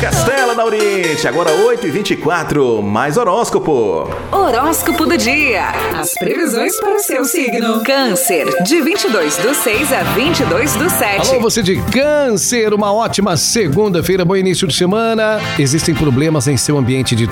Castela da Oriente, agora 8h24, mais horóscopo. Horóscopo do dia. As previsões para o seu signo. Câncer, de 22/6 a 22/7. Alô, você de Câncer, uma ótima segunda-feira, bom início de semana. Existem problemas em seu ambiente de